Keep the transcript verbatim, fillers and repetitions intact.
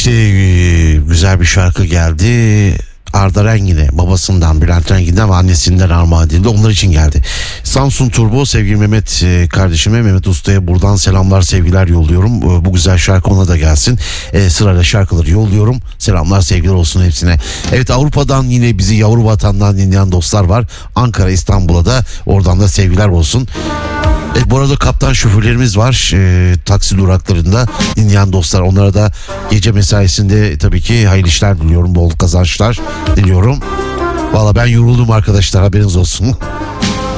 İşte e, güzel bir şarkı geldi. Arda Rengin'e, babasından Bülent Rengin'den ve annesinden armağan edildi. Onlar için geldi. Samsun Turbo, sevgili Mehmet e, kardeşime, Mehmet Usta'ya buradan selamlar, sevgiler yolluyorum. E, bu güzel şarkı ona da gelsin. E, sırayla şarkıları yolluyorum. Selamlar, sevgiler olsun hepsine. Evet, Avrupa'dan yine bizi yavru vatandan dinleyen dostlar var. Ankara, İstanbul'a da oradan da sevgiler olsun. E, bu arada kaptan şoförlerimiz var e, taksi duraklarında dinleyen dostlar, onlara da gece mesaisinde tabii ki hayırlı işler diliyorum, bol kazançlar diliyorum. Valla ben yoruldum arkadaşlar, haberiniz olsun.